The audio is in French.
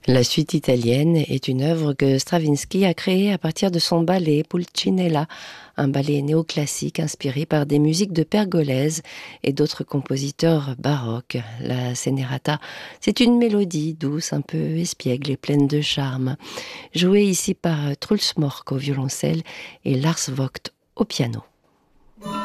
La suite italienne est une œuvre que Stravinsky a créée à partir de son ballet Pulcinella, un ballet néoclassique inspiré par des musiques de Pergolèse et d'autres compositeurs baroques. La Cenerata, c'est une mélodie douce, un peu espiègle et pleine de charme, jouée ici par Truls Mork au violoncelle et Lars Vogt au piano.